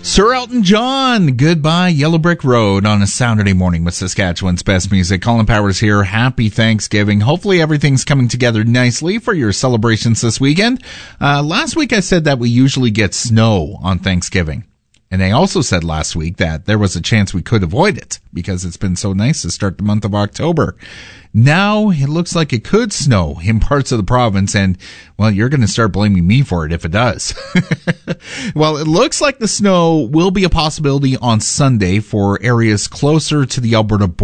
Sir Elton John, Goodbye Yellow Brick Road on a Saturday morning with Saskatchewan's best music. Colin Powers here. Happy Thanksgiving. Hopefully everything's coming together nicely for your celebrations this weekend. Last week I said that we usually get snow on Thanksgiving. And I also said last week that there was a chance we could avoid it because it's been so nice to start the month of October. Now it looks like it could snow in parts of the province, and, well, you're going to start blaming me for it if it does. Well, it looks like the snow will be a possibility on Sunday for areas closer to the Alberta border.